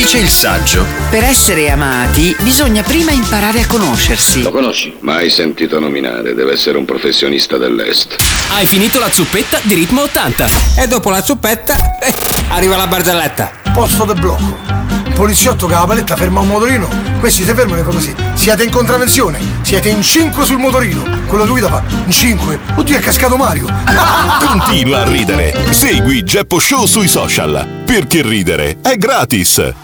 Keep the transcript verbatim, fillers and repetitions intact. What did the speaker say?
dice il saggio? Per essere amati bisogna prima imparare a conoscersi. Lo conosci? Mai sentito nominare, deve essere un professionista dell'Est. Hai finito la zuppetta di Ritmo ottanta. E dopo la zuppetta eh, arriva la barzelletta. Posto del blocco. Poliziotto che la paletta ferma un motorino. Questi si fermano e fa così. Siete in contravvenzione. Siete in cinque sul motorino. Quello che guida fa in cinque. Oddio, è cascato Mario. Continua a ridere. Segui Geppo Show sui social. Perché ridere è gratis.